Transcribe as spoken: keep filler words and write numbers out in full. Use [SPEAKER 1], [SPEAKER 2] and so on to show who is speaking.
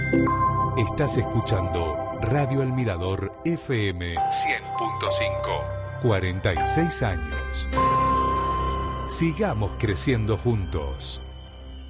[SPEAKER 1] Estás escuchando Radio El Mirador F M cien punto cinco. cuarenta y seis años. Sigamos creciendo juntos.